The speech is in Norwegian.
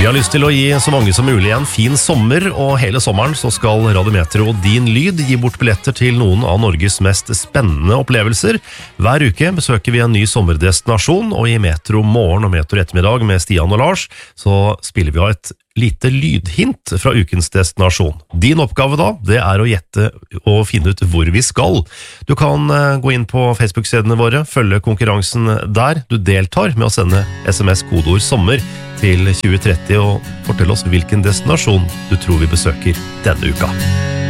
Vi har lyst til å gi så mange som mulig en fin sommer, og hele sommeren så skal Radiometro Din Lyd gi bort billetter til noen av Norges mest spennende opplevelser. Hver uke besøker vi en ny sommerdestinasjon, og i Metro Morgen og Metro Ettermiddag med Stian og Lars så spiller vi av et lite lydhint fra ukens destinasjon. Din oppgave da, det er å gjette og finne ut hvor vi skal. Du kan gå inn på Facebook-sidene våre, følge konkurransen der. Du deltar med å sende SMS-kodeord sommer til 2030 og fortell oss hvilken destinasjon du tror vi besøker denne uka.